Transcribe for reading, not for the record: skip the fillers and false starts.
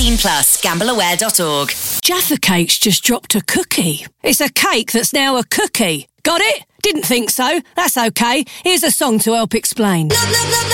18 plus. GambleAware.org. Jaffa Cake's just dropped a cookie. It's a cake that's now a cookie. Got it? Didn't think so. That's okay. Here's a song to help explain.